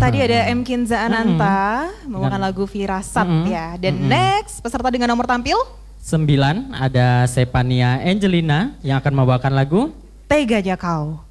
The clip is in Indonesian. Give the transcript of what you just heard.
tadi ada M. Kinza Ananta membawakan lagu Firasat ya. Dan next peserta dengan nomor tampil 9 ada Sepania Angelina yang akan membawakan lagu Tega Aja Kau.